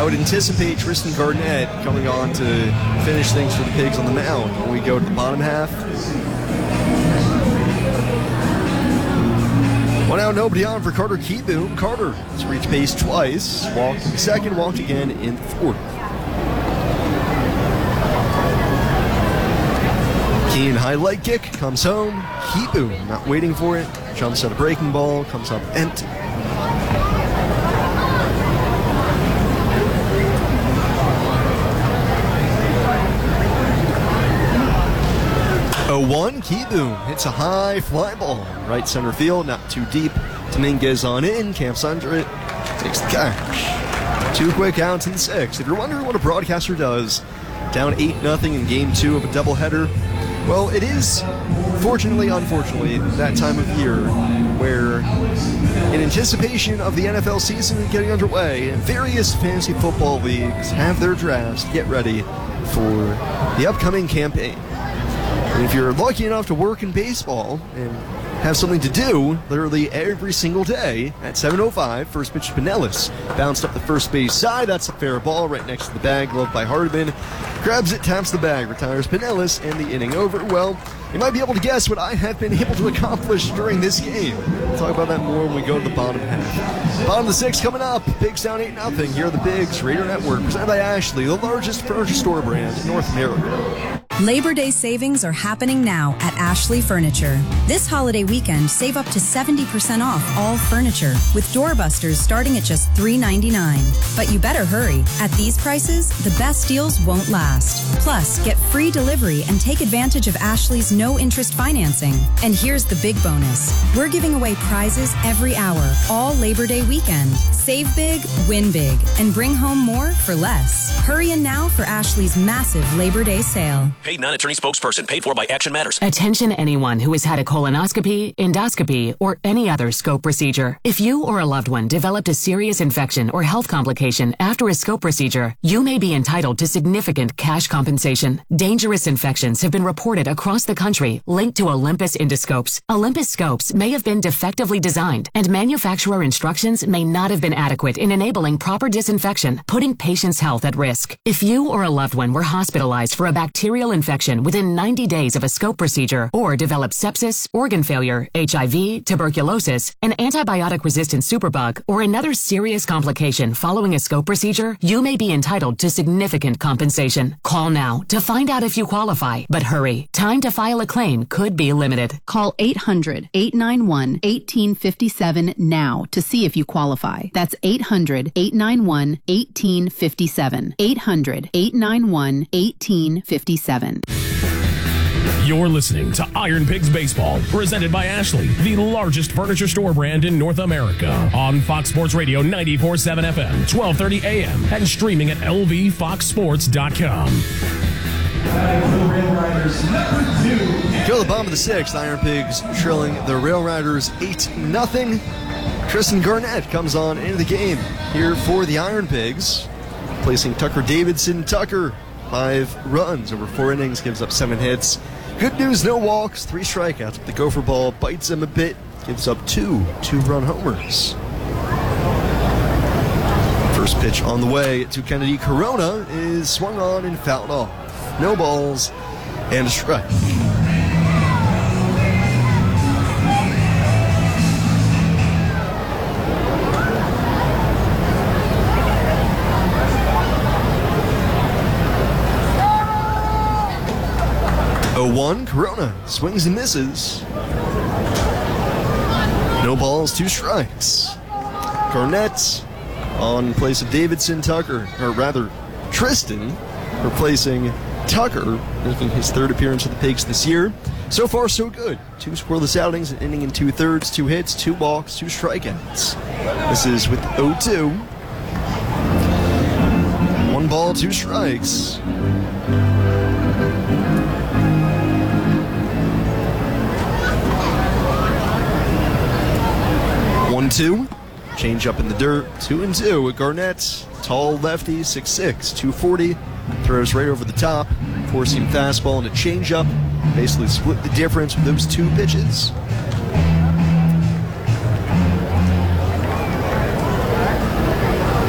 I would anticipate Tristan Garnett coming on to finish things for the Pigs on the mound when we go to the bottom half. One out, nobody on for Carter Kieboom. Carter has reached base twice, walked in the second, walked again in the fourth. Keen high leg kick, comes home. Kieboom, not waiting for it, jumps at a breaking ball, comes up empty. One, Kieboom hits a high fly ball, right center field, not too deep. Dominguez on in, camps under it, takes the catch. 2 quick outs in the 6th. If you're wondering what a broadcaster does, down 8-0 in game 2 of a doubleheader, well, it is, fortunately, unfortunately, that time of year where, in anticipation of the NFL season getting underway, various fantasy football leagues have their drafts to get ready for the upcoming campaign. And if you're lucky enough to work in baseball and have something to do literally every single day, at 7:05, first pitch to Pinellas. Bounced up the first base side. That's a fair ball right next to the bag. Loved by Hardiman. Grabs it, taps the bag, retires Pinellas, and the inning over. Well, you might be able to guess what I have been able to accomplish during this game. We'll talk about that more when we go to the bottom half. Bottom of the 6th coming up. Pigs down 8-0. Here are the Pigs. Raider Network, presented by Ashley, the largest furniture store brand in North America. Labor Day savings are happening now at Ashley Furniture. This holiday weekend, save up to 70% off all furniture, with doorbusters starting at just $3.99. But you better hurry. At these prices, the best deals won't last. Plus, get free delivery and take advantage of Ashley's no-interest financing. And here's the big bonus. We're giving away prizes every hour, all Labor Day weekend. Save big, win big, and bring home more for less. Hurry in now for Ashley's massive Labor Day sale. Paid non-attorney spokesperson. Paid for by Action Matters. Attention anyone who has had a colonoscopy, endoscopy, or any other scope procedure. If you or a loved one developed a serious infection or health complication after a scope procedure, you may be entitled to significant cash compensation. Dangerous infections have been reported across the country linked to Olympus endoscopes. Olympus scopes may have been defectively designed, and manufacturer instructions may not have been adequate in enabling proper disinfection, putting patients' health at risk. If you or a loved one were hospitalized for a bacterial infection within 90 days of a scope procedure, or developed sepsis, organ failure, HIV, tuberculosis, an antibiotic-resistant superbug, or another serious complication following a scope procedure, you may be entitled to significant compensation. Call now to find out if you qualify, but hurry. Time to file a claim could be limited. Call 800-891-1857 now to see if you qualify. That's 800-891-1857. 800-891-1857. You're listening to Iron Pigs Baseball, presented by Ashley, the largest furniture store brand in North America. On Fox Sports Radio 94.7 FM, 1230 AM, and streaming at lvfoxsports.com. Go to the bottom of the 6th. Iron Pigs trailing the Rail Riders 8-0. Tristan Garnett comes on into the game here for the Iron Pigs, placing Tucker Davidson. Tucker, 5 runs over 4 innings, gives up 7 hits. Good news, no walks, 3 strikeouts. But the gopher ball bites him a bit, gives up 2 2-run homers. First pitch on the way to Kennedy Corona is swung on and fouled off. No balls and a strike. One, Corona swings and misses. No balls, 2 strikes. Garnett on place of Davidson. Tucker, or rather Tristan, replacing Tucker, making his 3rd appearance with the Pigs this year. So far, so good. 2 scoreless outings, an inning and 2/3, 2 hits, 2 walks, 2 strikeouts. This is with 0-2. 1 ball, 2 strikes. Two, change up in the dirt, 2-2 with Garnett, tall lefty, 6'6", 240, throws right over the top, 4-seam fastball and a change up, basically split the difference with those 2 pitches.